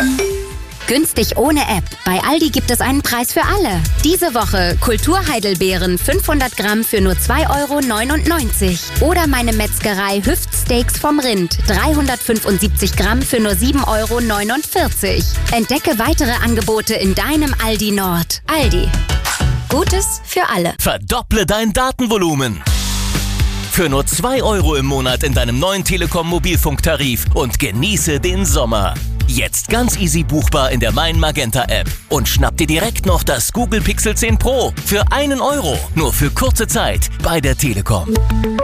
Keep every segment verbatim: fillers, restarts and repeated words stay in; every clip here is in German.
Günstig ohne App. Bei Aldi gibt es einen Preis für alle. Diese Woche Kulturheidelbeeren fünfhundert Gramm für nur zwei Euro neunundneunzig. Oder meine Metzgerei Hüftsteaks vom Rind dreihundertfünfundsiebzig Gramm für nur sieben Euro neunundvierzig. Entdecke weitere Angebote in deinem Aldi Nord. Aldi. Gutes für alle. Verdopple dein Datenvolumen. Für nur zwei Euro im Monat in deinem neuen Telekom-Mobilfunktarif und genieße den Sommer. Jetzt ganz easy buchbar in der Mein Magenta App. Und schnapp dir direkt noch das Google Pixel zehn Pro für einen Euro. Nur für kurze Zeit bei der Telekom.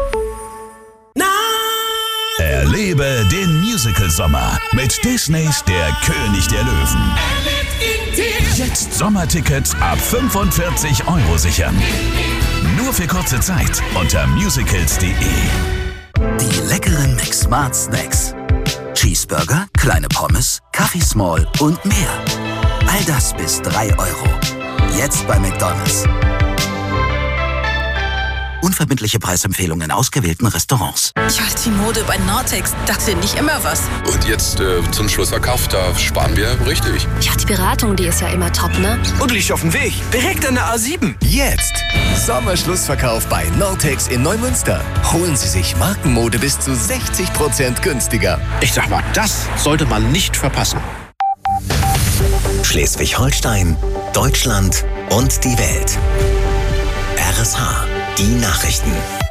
Erlebe den Musical-Sommer mit Disneys Der König der Löwen. Jetzt Sommertickets ab fünfundvierzig Euro sichern. Nur für kurze Zeit unter musicals punkt de. Die leckeren McSmart Snacks. Cheeseburger, kleine Pommes, Kaffee Small und mehr. All das bis drei Euro. Jetzt bei McDonald's. Unverbindliche Preisempfehlungen in ausgewählten Restaurants. Ja, die Mode bei Nortex, dachte nicht immer was. Und jetzt äh, zum Schlussverkauf, da sparen wir richtig. Ja, die Beratung, die ist ja immer top, ne? Und liegt auf dem Weg, direkt an der A sieben. Jetzt Sommerschlussverkauf bei Nortex in Neumünster. Holen Sie sich Markenmode bis zu sechzig Prozent günstiger. Ich sag mal, das sollte man nicht verpassen. Schleswig-Holstein, Deutschland und die Welt. R S H. Die Nachrichten.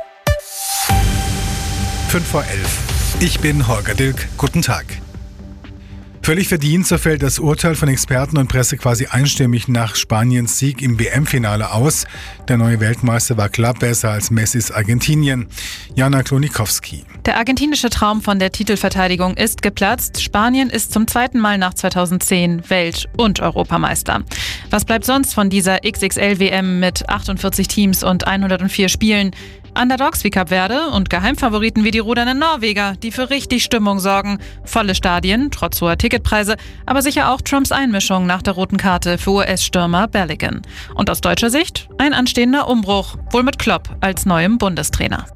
fünf vor elf. Ich bin Holger Dilk. Guten Tag. Völlig verdient, so fällt das Urteil von Experten und Presse quasi einstimmig nach Spaniens Sieg im W M-Finale aus. Der neue Weltmeister war klar besser als Messis Argentinien. Jana Klonikowski. Der argentinische Traum von der Titelverteidigung ist geplatzt. Spanien ist zum zweiten Mal nach zweitausendzehn Welt- und Europameister. Was bleibt sonst von dieser X X L-W M mit achtundvierzig Teams und hundertvier Spielen? Underdogs wie Kap Verde und Geheimfavoriten wie die rudernden Norweger, die für richtig Stimmung sorgen. Volle Stadien, trotz hoher Ticketpreise, aber sicher auch Trumps Einmischung nach der roten Karte für U S-Stürmer Belligan. Und aus deutscher Sicht ein anstehender Umbruch, wohl mit Klopp als neuem Bundestrainer.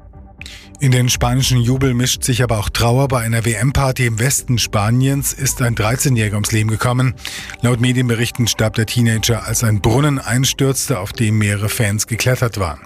In den spanischen Jubel mischt sich aber auch Trauer. Bei einer W M-Party im Westen Spaniens ist ein dreizehnjähriger ums Leben gekommen. Laut Medienberichten starb der Teenager, als ein Brunnen einstürzte, auf dem mehrere Fans geklettert waren.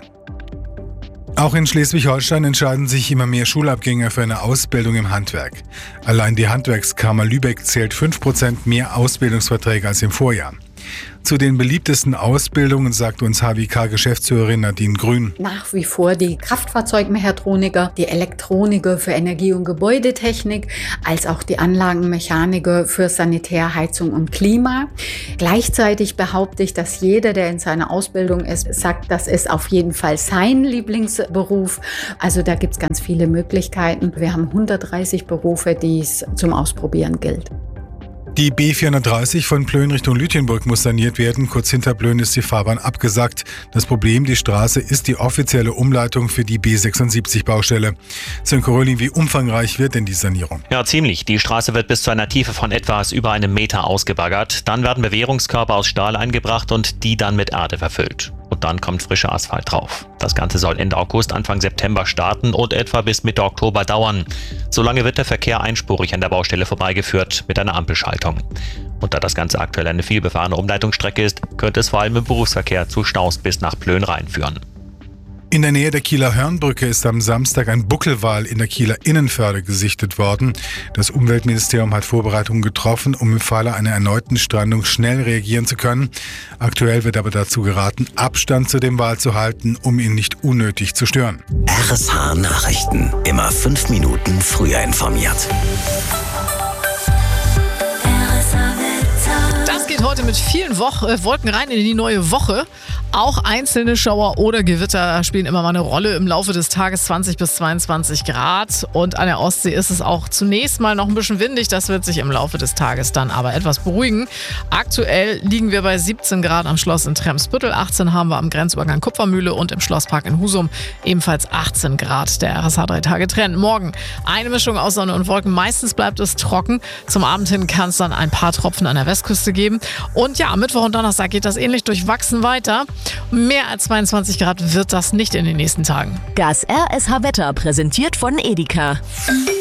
Auch in Schleswig-Holstein entscheiden sich immer mehr Schulabgänger für eine Ausbildung im Handwerk. Allein die Handwerkskammer Lübeck zählt fünf Prozent mehr Ausbildungsverträge als im Vorjahr. Zu den beliebtesten Ausbildungen sagt uns H W K-Geschäftsführerin Nadine Grün. Nach wie vor die Kraftfahrzeugmechatroniker, die Elektroniker für Energie- und Gebäudetechnik, als auch die Anlagenmechaniker für Sanitär, Heizung und Klima. Gleichzeitig behaupte ich, dass jeder, der in seiner Ausbildung ist, sagt, das ist auf jeden Fall sein Lieblingsberuf. Also da gibt es ganz viele Möglichkeiten. Wir haben hundertdreißig Berufe, die es zum Ausprobieren gilt. Die B vierhundertdreißig von Plön Richtung Lütjenburg muss saniert werden. Kurz hinter Plön ist die Fahrbahn abgesackt. Das Problem, die Straße ist die offizielle Umleitung für die B sechsundsiebzig-Baustelle. Sönke Röhling, wie umfangreich wird denn die Sanierung? Ja, ziemlich. Die Straße wird bis zu einer Tiefe von etwas über einem Meter ausgebaggert. Dann werden Bewährungskörper aus Stahl eingebracht und die dann mit Erde verfüllt. Und dann kommt frischer Asphalt drauf. Das Ganze soll Ende August, Anfang September starten und etwa bis Mitte Oktober dauern. Solange wird der Verkehr einspurig an der Baustelle vorbeigeführt mit einer Ampelschaltung. Und da das Ganze aktuell eine vielbefahrene Umleitungsstrecke ist, könnte es vor allem im Berufsverkehr zu Staus bis nach Plön reinführen. In der Nähe der Kieler Hörnbrücke ist am Samstag ein Buckelwal in der Kieler Innenförde gesichtet worden. Das Umweltministerium hat Vorbereitungen getroffen, um im Falle einer erneuten Strandung schnell reagieren zu können. Aktuell wird aber dazu geraten, Abstand zu dem Wal zu halten, um ihn nicht unnötig zu stören. R S H Nachrichten. Immer fünf Minuten früher informiert. Das geht heute mit vielen Wo- äh, Wolken rein in die neue Woche. Auch einzelne Schauer oder Gewitter spielen immer mal eine Rolle. Im Laufe des Tages zwanzig bis zweiundzwanzig Grad. Und an der Ostsee ist es auch zunächst mal noch ein bisschen windig. Das wird sich im Laufe des Tages dann aber etwas beruhigen. Aktuell liegen wir bei siebzehn Grad am Schloss in Tremsbüttel. achtzehn haben wir am Grenzübergang Kupfermühle und im Schlosspark in Husum ebenfalls achtzehn Grad. Der R S H drei Tage Trend. Morgen eine Mischung aus Sonne und Wolken. Meistens bleibt es trocken. Zum Abend hin kann es dann ein paar Tropfen an der Westküste geben. Und ja, Mittwoch und Donnerstag geht das ähnlich durchwachsen weiter. Mehr als zweiundzwanzig Grad wird das nicht in den nächsten Tagen. Das R S H-Wetter präsentiert von Edeka.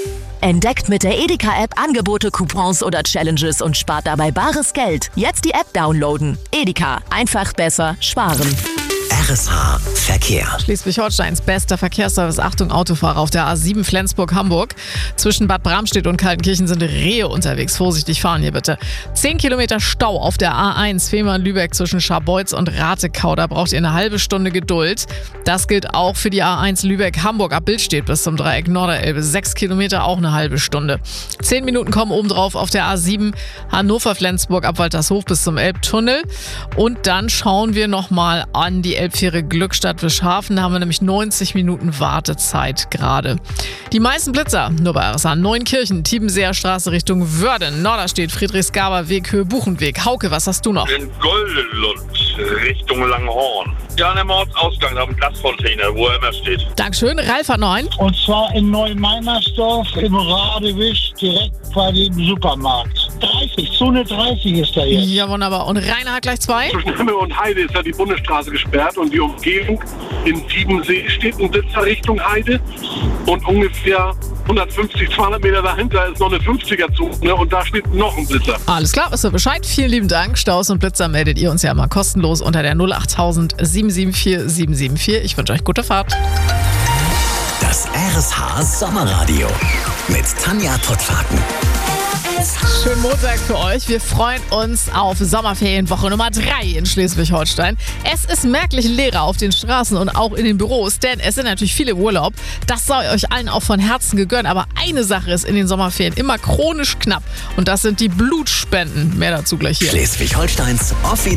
Entdeckt mit der Edeka-App Angebote, Coupons oder Challenges und spart dabei bares Geld. Jetzt die App downloaden. Edeka. Einfach besser sparen. R S H Verkehr. Schleswig-Holsteins bester Verkehrsservice. Achtung, Autofahrer auf der A sieben Flensburg-Hamburg. Zwischen Bad Bramstedt und Kaltenkirchen sind Rehe unterwegs. Vorsichtig fahren hier bitte. Zehn Kilometer Stau auf der A eins Fehmarn-Lübeck zwischen Scharbeutz und Ratekau. Da braucht ihr eine halbe Stunde Geduld. Das gilt auch für die A eins Lübeck-Hamburg ab Billstedt bis zum Dreieck Norderelbe. Sechs Kilometer, auch eine halbe Stunde. Zehn Minuten kommen obendrauf auf der A sieben Hannover-Flensburg ab Waltershof bis zum Elbtunnel. Und dann schauen wir nochmal an die Elbfähre Glückstadt-Wischhafen. Da haben wir nämlich neunzig Minuten Wartezeit gerade. Die meisten Blitzer nur bei R S H. Neunkirchen, Tiebenseer Straße Richtung Wörden, Norderstedt, Friedrichsgaber Weg, Höhe Buchenweg. Hauke, was hast du noch? In Goldelund Richtung Langhorn. Ja, an dem Ortsausgang, am Glascontainer, wo er immer steht. Dankeschön. Ralf hat noch einen. Und zwar in Neumeinersdorf im Radewisch, direkt bei dem Supermarkt. dreißig, Zone dreißig ist da jetzt. Ja, wunderbar. Und Rainer hat gleich zwei. Zwischen Himmel und Heide ist ja die Bundesstraße gesperrt und die Umgebung in Tiebensee steht ein Blitzer Richtung Heide und ungefähr hundertfünfzig, zweihundert Meter dahinter ist noch eine fünfziger-Zone und da steht noch ein Blitzer. Alles klar, wisst ihr Bescheid. Vielen lieben Dank. Staus und Blitzer meldet ihr uns ja immer kostenlos unter der null acht tausend sieben sieben vier sieben sieben vier. Ich wünsche euch gute Fahrt. Das R S H Sommerradio mit Tanja Tottfaken. Schönen Montag für euch. Wir freuen uns auf Sommerferienwoche Nummer drei in Schleswig-Holstein. Es ist merklich leerer auf den Straßen und auch in den Büros, denn es sind natürlich viele im Urlaub. Das soll euch allen auch von Herzen gegönnt. Aber eine Sache ist in den Sommerferien immer chronisch knapp und das sind die Blutspenden. Mehr dazu gleich hier. Schleswig-Holsteins offiziell